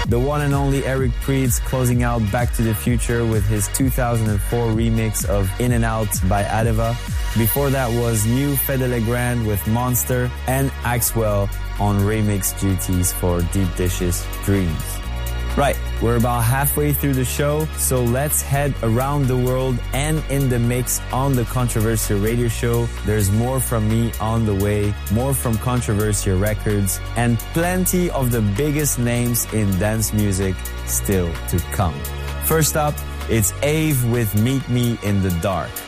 the one and only Eric Prydz closing out Back to the Future with his 2004 remix of In and Out by Adeva. Before that was new Fede Legrand with Monster and Axwell on remix duties for Deep Dish's Dreams. Right, we're about halfway through the show, so let's head around the world and in the mix on the Controversia Radio Show. There's more from me on the way, more from Controversia Records, and plenty of the biggest names in dance music still to come. First up, it's Ave with Meet Me in the Dark.